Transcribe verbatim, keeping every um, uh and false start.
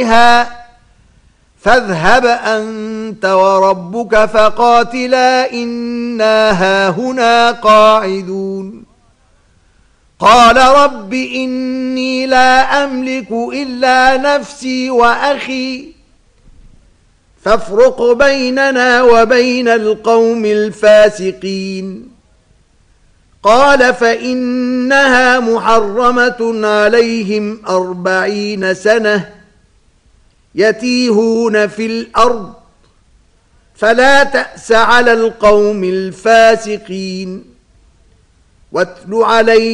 فاذهب أنت وربك فقاتلا إنا هاهنا قاعدون قال رب إني لا أملك إلا نفسي وأخي فافرق بيننا وبين القوم الفاسقين قال فإنها محرمة عليهم أربعين سنة يتيهون في الأرض فلا تأس على القوم الفاسقين واتل عليهم